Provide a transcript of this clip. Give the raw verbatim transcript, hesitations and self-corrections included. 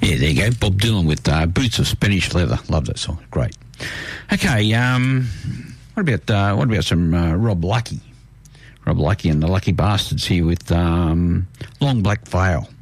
Yeah, there you go. Bob Dylan with uh, Boots of Spanish Leather. Love that song. Great. Okay, um, what about uh, what about some uh, Rob Lucky? Rob Lucky and the Lucky Bastards here with um, Long Black Veil.